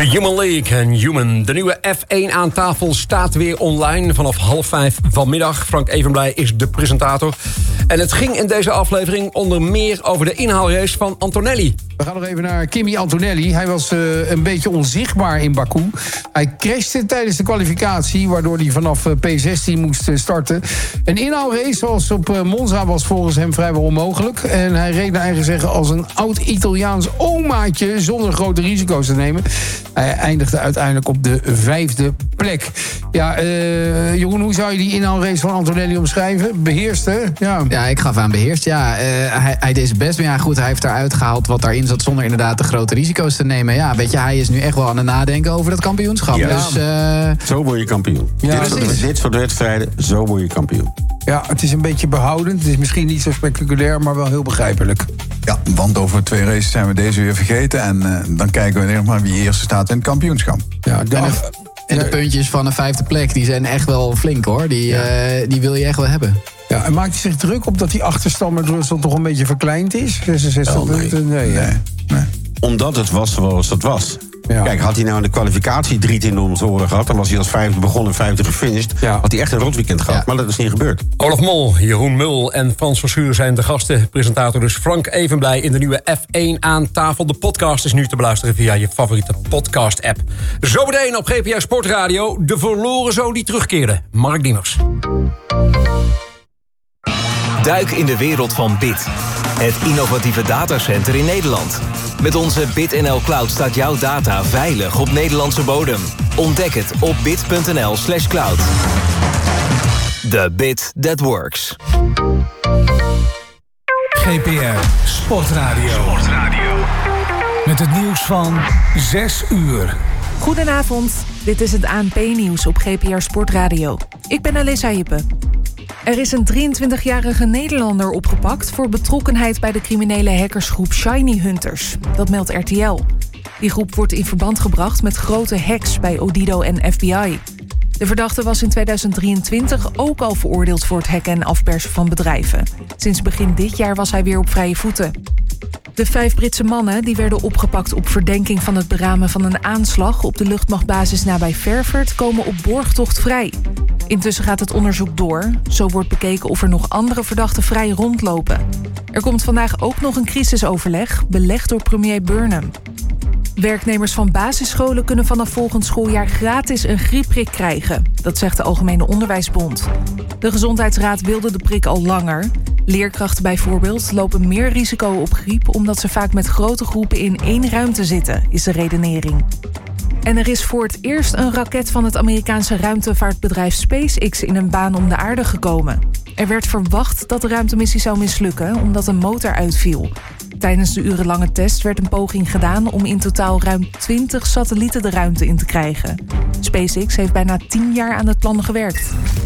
The Human League en Human. De nieuwe F1 aan tafel staat weer online vanaf 4:30 vanmiddag. Frank Evenblij is de presentator. En het ging in deze aflevering onder meer over de inhaalrace van Antonelli. We gaan nog even naar Kimi Antonelli. Hij was een beetje onzichtbaar in Baku. Hij crashte tijdens de kwalificatie, waardoor hij vanaf P16 moest starten. Een inhaalrace zoals op Monza was volgens hem vrijwel onmogelijk. En hij reed naar eigen zeggen als een oud-Italiaans omaatje zonder grote risico's te nemen. Hij eindigde uiteindelijk op de 5e plek. Ja, Jeroen, hoe zou je die inhaalrace van Antonelli omschrijven? Beheerst, hè? Ja, ik gaf aan beheerst. Ja, hij deed zijn best. Maar ja, goed, hij heeft eruit gehaald wat daarin zat zonder inderdaad de grote risico's te nemen. Ja, weet je, hij is nu echt wel aan het nadenken over dat kampioenschap. Ja. Dus, zo word je kampioen. Ja, dit soort wedstrijden, zo word je kampioen. Ja, het is een beetje behoudend. Het is misschien niet zo spectaculair, maar wel heel begrijpelijk. Ja, want over 2 races zijn we deze weer vergeten. En dan kijken we nog maar wie eerste staat in het kampioenschap. Ja, en de puntjes van een 5e plek, die zijn echt wel flink, hoor. Die wil je echt wel hebben. Ja, en maakt hij zich druk op dat die achterstand met Russell toch een beetje verkleind is? 66 punten? Nee. Omdat het was zoals het was. Ja. Kijk, had hij nou in de kwalificatie 3 tienden om zijn oren gehad, dan was hij als 5e begonnen en 50 gefinished. Ja. Had hij echt een rotweekend gehad, Ja. maar dat is niet gebeurd. Olaf Mol, Jeroen Mul en Frans Verschuur zijn de gasten. Presentator dus Frank Evenblij in de nieuwe F1 aan tafel. De podcast is nu te beluisteren via je favoriete podcast-app. Zometeen op GPR Sportradio de verloren zoon die terugkeerde. Mark Diemers. Duik in de wereld van BIT. Het innovatieve datacenter in Nederland. Met onze BitNL Cloud staat jouw data veilig op Nederlandse bodem. Ontdek het op bit.nl/cloud. The bit that works. GPR Sportradio. Met het nieuws van 6 uur. Goedenavond, dit is het ANP-nieuws op GPR Sportradio. Ik ben Alissa Hippe. Er is een 23-jarige Nederlander opgepakt voor betrokkenheid bij de criminele hackersgroep Shiny Hunters. Dat meldt RTL. Die groep wordt in verband gebracht met grote hacks bij Odido en FBI. De verdachte was in 2023 ook al veroordeeld voor het hacken en afpersen van bedrijven. Sinds begin dit jaar was hij weer op vrije voeten. De 5 Britse mannen die werden opgepakt op verdenking van het beramen van een aanslag op de luchtmachtbasis nabij Ververt komen op borgtocht vrij. Intussen gaat het onderzoek door. Zo wordt bekeken of er nog andere verdachten vrij rondlopen. Er komt vandaag ook nog een crisisoverleg, belegd door premier Burnham. Werknemers van basisscholen kunnen vanaf volgend schooljaar gratis een griepprik krijgen. Dat zegt de Algemene Onderwijsbond. De Gezondheidsraad wilde de prik al langer. Leerkrachten bijvoorbeeld lopen meer risico op griep omdat ze vaak met grote groepen in één ruimte zitten, is de redenering. En er is voor het eerst een raket van het Amerikaanse ruimtevaartbedrijf SpaceX in een baan om de aarde gekomen. Er werd verwacht dat de ruimtemissie zou mislukken omdat een motor uitviel. Tijdens de urenlange test werd een poging gedaan om in totaal ruim 20 satellieten de ruimte in te krijgen. SpaceX heeft bijna 10 jaar aan het plan gewerkt.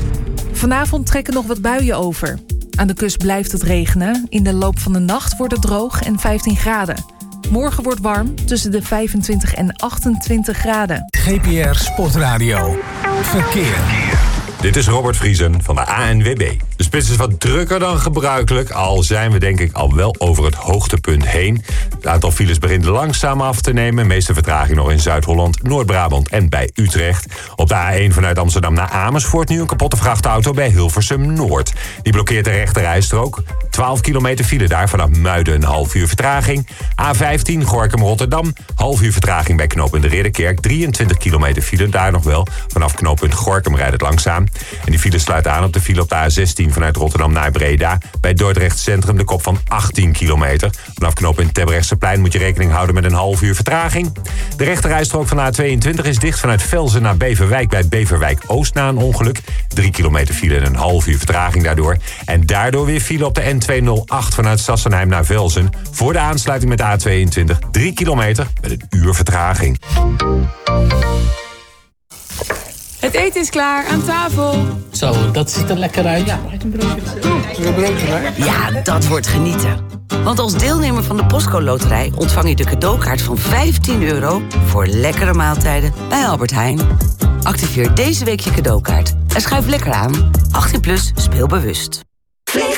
Vanavond trekken nog wat buien over. Aan de kust blijft het regenen. In de loop van de nacht wordt het droog en 15 graden. Morgen wordt warm tussen de 25 en 28 graden. GPR Sportradio. Verkeer. Dit is Robert Vriesen van de ANWB. De spits is wat drukker dan gebruikelijk, al zijn we denk ik al wel over het hoogtepunt heen. Het aantal files begint langzaam af te nemen. Meeste vertraging nog in Zuid-Holland, Noord-Brabant en bij Utrecht. Op de A1 vanuit Amsterdam naar Amersfoort nu een kapotte vrachtauto bij Hilversum Noord. Die blokkeert de rechterrijstrook. 12 kilometer file daar vanaf Muiden, een half uur vertraging. A15 Gorinchem-Rotterdam, half uur vertraging bij knooppunt de Ridderkerk. 23 kilometer file daar nog wel. Vanaf knooppunt Gorinchem rijdt het langzaam. En die file sluit aan op de file op de A16 vanuit Rotterdam naar Breda. Bij Dordrecht Centrum de kop van 18 kilometer. Vanaf knooppunt Terbrechtseplein moet je rekening houden met een half uur vertraging. De rechterrijstrook van A22 is dicht vanuit Velzen naar Beverwijk bij Beverwijk Oost na een ongeluk. 3 kilometer file en een half uur vertraging daardoor. En daardoor weer file op de N208 vanuit Sassenheim naar Velzen. Voor de aansluiting met de A22 3 kilometer met een uur vertraging. Het eten is klaar, aan tafel. Zo, dat ziet er lekker uit. Ja, mag ik een broodje erbij? Ja, dat wordt genieten. Want als deelnemer van de Postcode Loterij ontvang je de cadeaukaart van €15 voor lekkere maaltijden bij Albert Heijn. Activeer deze week je cadeaukaart en schuif lekker aan. 18+, speel bewust.